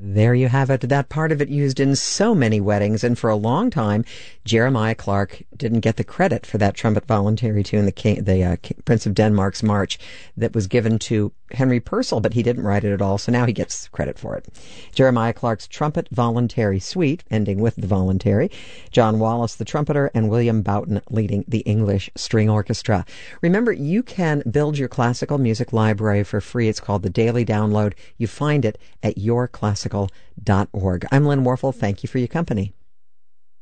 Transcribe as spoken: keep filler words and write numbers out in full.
There you have it. That part of it used in so many weddings, and for a long time, Jeremiah Clarke didn't get the credit for that trumpet voluntary tune, the, King, the uh, King, Prince of Denmark's March, that was given to Henry Purcell, but he didn't write it at all, so now he gets credit for it. Jeremiah Clarke's Trumpet Voluntary Suite, ending with the voluntary, John Wallace, the trumpeter, and William Boughton leading the English String Orchestra. Remember, you can build your classical music library for free. It's called the Daily Download. You find it at your classical dot org. I'm Lynn Warfel. Thank you for your company.